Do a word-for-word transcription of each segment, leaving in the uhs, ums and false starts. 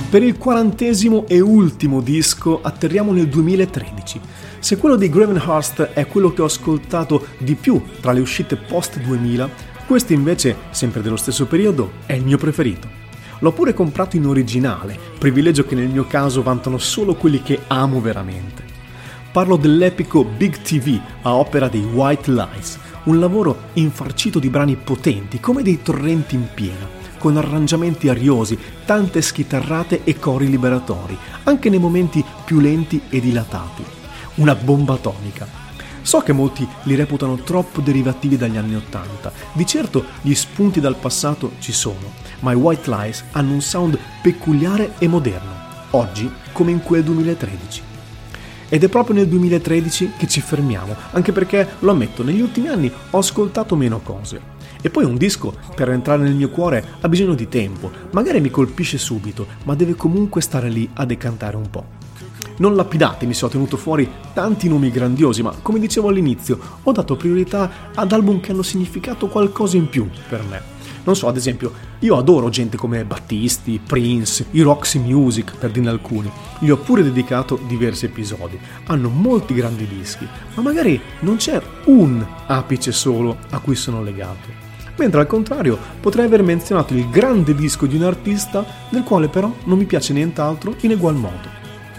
Per il quarantesimo e ultimo disco atterriamo nel duemilatredici. Se quello di Gravenhurst è quello che ho ascoltato di più tra le uscite post duemila, questo invece, sempre dello stesso periodo, è il mio preferito. L'ho pure comprato in originale, privilegio che nel mio caso vantano solo quelli che amo veramente. Parlo dell'epico Big T V a opera dei White Lies, un lavoro infarcito di brani potenti come dei torrenti in piena, con arrangiamenti ariosi, tante schitarrate e cori liberatori, anche nei momenti più lenti e dilatati. Una bomba atomica. So che molti li reputano troppo derivativi dagli anni Ottanta. Di certo gli spunti dal passato ci sono, ma i White Lies hanno un sound peculiare e moderno, oggi come in quel duemilatredici. Ed è proprio nel duemilatredici che ci fermiamo, anche perché, lo ammetto, negli ultimi anni ho ascoltato meno cose. E poi un disco, per entrare nel mio cuore, ha bisogno di tempo, magari mi colpisce subito, ma deve comunque stare lì a decantare un po'. Non lapidatemi se ho tenuto fuori tanti nomi grandiosi, ma come dicevo all'inizio, ho dato priorità ad album che hanno significato qualcosa in più per me. Non so, ad esempio, io adoro gente come Battisti, Prince, i Roxy Music, per dirne alcuni. Gli ho pure dedicato diversi episodi. Hanno molti grandi dischi, ma magari non c'è un apice solo a cui sono legato. Mentre al contrario potrei aver menzionato il grande disco di un artista del quale però non mi piace nient'altro in egual modo.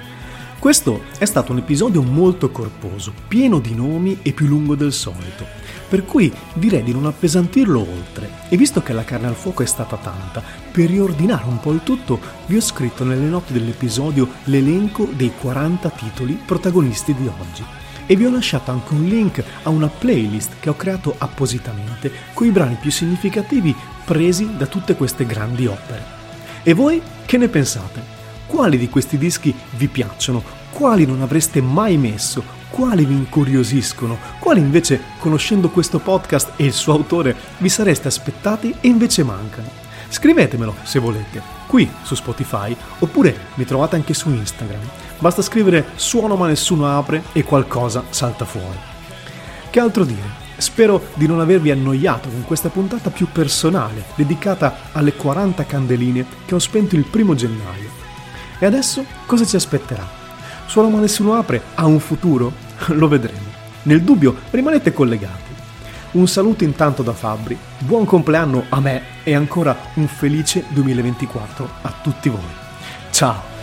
Questo è stato un episodio molto corposo, pieno di nomi e più lungo del solito, per cui direi di non appesantirlo oltre, e visto che la carne al fuoco è stata tanta, per riordinare un po' il tutto vi ho scritto nelle note dell'episodio l'elenco dei quaranta titoli protagonisti di oggi. E vi ho lasciato anche un link a una playlist che ho creato appositamente con i brani più significativi presi da tutte queste grandi opere. E voi che ne pensate? Quali di questi dischi vi piacciono? Quali non avreste mai messo? Quali vi incuriosiscono? Quali invece, conoscendo questo podcast e il suo autore, vi sareste aspettati e invece mancano? Scrivetemelo se volete, qui su Spotify, oppure mi trovate anche su Instagram. Basta scrivere suono ma nessuno apre e qualcosa salta fuori. Che altro dire? Spero di non avervi annoiato con questa puntata più personale, dedicata alle quaranta candeline che ho spento il primo gennaio. E adesso cosa ci aspetterà? Suono ma nessuno apre ha un futuro? Lo vedremo. Nel dubbio rimanete collegati. Un saluto intanto da Fabbri, buon compleanno a me e ancora un felice duemilaventiquattro a tutti voi. Ciao!